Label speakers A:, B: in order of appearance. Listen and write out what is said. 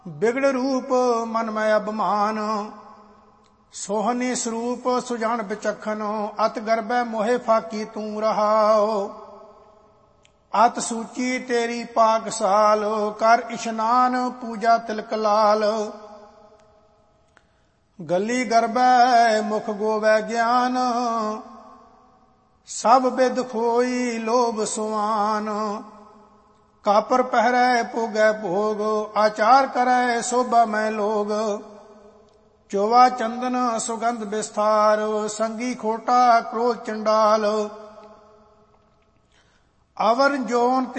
A: ਬਿਗੜ ਰੂਪ ਮਨ ਮੈਂ ਅਭਿਮਾਨ, ਸੋਹਣੀ ਸਰੂਪ ਸੁਜਾਨ ਬਿਚਖਨ, ਅਤ ਗਰਬੈ ਮੋਹਿ ਫਾਕੀ ਤੂੰ ਰਹਾਓ। ਅਤ ਸੂਚੀ ਤੇਰੀ ਪਾਕਸਾਲ, ਕਰ ਇਸ਼ਨਾਨ ਪੂਜਾ ਤਿਲਕ ਲਾਲ। ਗਲੀ ਗਰਬੈ ਮੁਖ ਗੋਵੈ ਗਿਆਨ, ਸਭ ਬਿਦ ਖੋਈ ਲੋਭ ਸੁਆਨ। ਕਾਪਰ ਪਹਿਰੈ ਭੋਗੈ ਭੋਗ, ਆਚਾਰ ਕਰੈ ਸੋਭਾ ਮੈਂ ਲੋਗ। ਚੋਵਾ ਚੰਦਨ ਸੁਗੰਧ ਬਿਸਥਾਰ, ਸੰਗੀ ਖੋਟਾ ਕ੍ਰੋਧ ਚੰਡਾਲ। ਅਵਰ ਜੋਨ